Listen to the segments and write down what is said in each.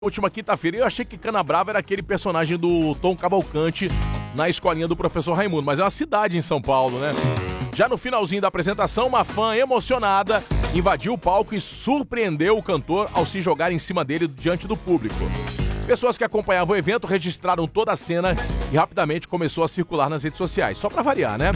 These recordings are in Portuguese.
Última quinta-feira, eu achei que Canabrava era aquele personagem do Tom Cavalcante na escolinha do professor Raimundo, mas é uma cidade em São Paulo, né? Já no finalzinho da apresentação, uma fã emocionada invadiu o palco e surpreendeu o cantor ao se jogar em cima dele diante do público. Pessoas que acompanhavam o evento registraram toda a cena e rapidamente começou a circular nas redes sociais, só pra variar, né?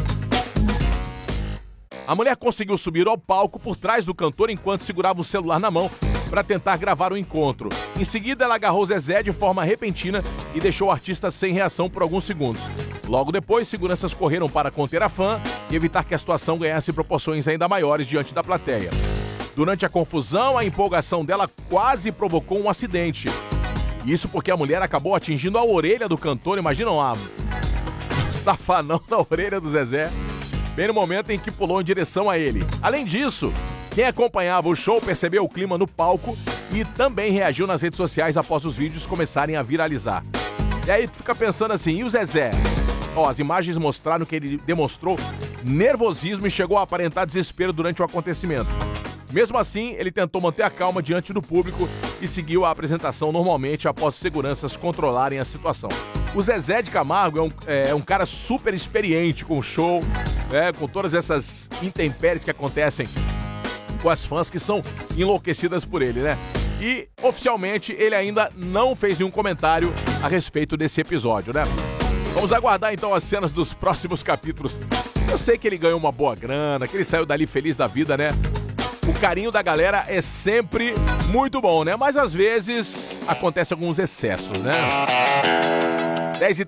A mulher conseguiu subir ao palco por trás do cantor enquanto segurava o celular na mão para tentar gravar o encontro. Em seguida, ela agarrou Zezé de forma repentina e deixou o artista sem reação por alguns segundos. Logo depois, seguranças correram para conter a fã e evitar que a situação ganhasse proporções ainda maiores diante da plateia. Durante a confusão, a empolgação dela quase provocou um acidente. Isso porque a mulher acabou atingindo a orelha do cantor, imaginam lá, o safanão da orelha do Zezé, bem no momento em que pulou em direção a ele. Além disso, quem acompanhava o show percebeu o clima no palco e também reagiu nas redes sociais após os vídeos começarem a viralizar. E aí tu fica pensando assim, e o Zezé? As imagens mostraram que ele demonstrou nervosismo e chegou a aparentar desespero durante o acontecimento. Mesmo assim, ele tentou manter a calma diante do público e seguiu a apresentação normalmente após os seguranças controlarem a situação. O Zezé de Camargo é um cara super experiente com o show, com todas essas intempéries que acontecem com as fãs que são enlouquecidas por ele, né? E, oficialmente, ele ainda não fez nenhum comentário a respeito desse episódio, né? Vamos aguardar, então, as cenas dos próximos capítulos. Eu sei que ele ganhou uma boa grana, que ele saiu dali feliz da vida, né? O carinho da galera é sempre muito bom, né? Mas, às vezes, acontecem alguns excessos, né? 10h